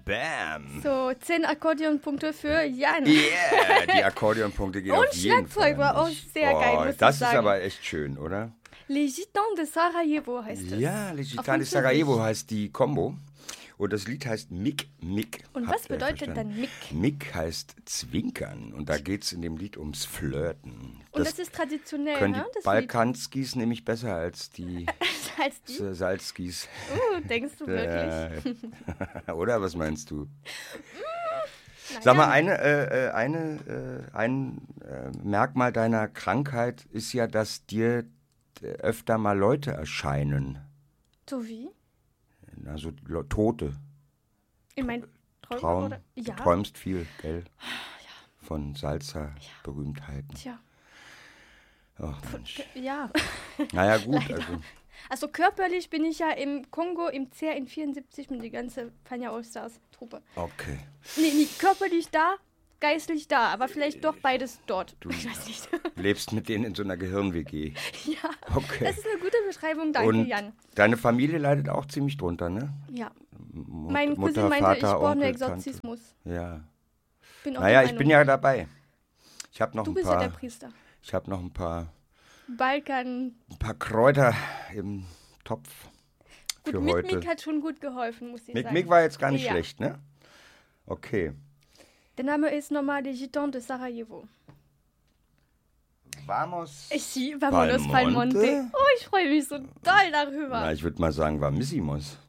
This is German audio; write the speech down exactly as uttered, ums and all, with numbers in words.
Bam. So, zehn Akkordeonpunkte für Jan. Yeah, die Akkordeonpunkte gehen Und auf jeden Fall. Schlagzeug war auch sehr oh, geil, muss das ich ist sagen. aber echt schön, oder? Les Gitans de Sarajevo heißt es. Ja, Les Auf Gitans de Französisch. Sarajevo heißt die Combo. Und das Lied heißt Mick, Mick. Und Habt was ihr bedeutet verstanden? dann Mick? Mick heißt zwinkern. Und da geht es in dem Lied ums Flirten. Und das, das ist traditionell, können ne? die Das Balkanskis nämlich besser als die Lied. Als die? S- Salzskis. Uh, denkst du wirklich? Äh, oder was meinst du? Naja. Sag mal, eine, äh, äh, eine, äh, ein äh, Merkmal deiner Krankheit ist ja, dass dir äh, öfter mal Leute erscheinen. So wie? Also Le- Tote. In meinen Träumen? Traum. Oder? Ja. Du träumst viel, gell? Von Salsa-Berühmtheiten. Tja. Oh, Mensch. Ja. Naja, gut. Also, Also körperlich bin ich ja im Kongo im C R in vierundsiebzig mit der ganzen Fania Allstars-Truppe. okay. Nee, nee, körperlich da, geistlich da, aber vielleicht doch beides dort. Du Ich weiß nicht. lebst mit denen in so einer Gehirn-W G. Ja, Okay. das ist eine gute Beschreibung, danke Und Jan. deine Familie leidet auch ziemlich drunter, ne? Ja, Mut- mein Mutter, Cousin meinte, Vater, ich brauche einen Onkel, Exorzismus. Tante. Ja. Bin auch Naja, der ich bin Meinung. ja dabei. Ich habe noch Du ein bist ja paar. der Priester. Ich habe noch ein paar, Balkan. ein paar Kräuter im Topf Gut, für mit heute. Mick hat schon gut geholfen, muss ich Mick, sagen. Mick war jetzt gar nicht Ja. schlecht, ne? Okay. Der Name ist nochmal Les Gitans de Sarajevo. Vamos. Ich, Vamonos Palmonte? Palmonte. Oh, ich freue mich so doll darüber. Na, ich würde mal sagen, Vamissimos.